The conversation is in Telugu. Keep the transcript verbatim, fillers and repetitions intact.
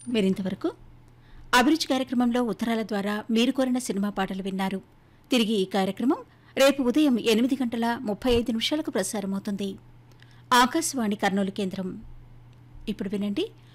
మీరింతవరకు అభిరుచి కార్యక్రమంలో ఉత్తరాల ద్వారా మీరు కోరిన సినిమా పాటలు విన్నారు. తిరిగి ఈ కార్యక్రమం రేపు ఉదయం ఎనిమిది గంటల ముప్పై ఐదు నిమిషాలకు ప్రసారమవుతుంది. ఆకాశవాణి కర్నూలు కేంద్రం. ఇప్పుడు వినండి